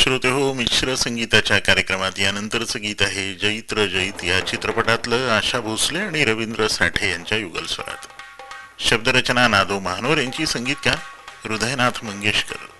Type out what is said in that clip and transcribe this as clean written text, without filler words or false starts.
श्रोते हो, मिश्र संगीताच्या कार्यक्रमात यानंतरचं गीत आहे जैत्र जैत या चित्रपटातलं आशा भोसले आणि रवींद्र साठे यांच्या युगल स्वरात. शब्दरचना नादो महानोर यांची, संगीतकार हृदयनाथ मंगेशकर.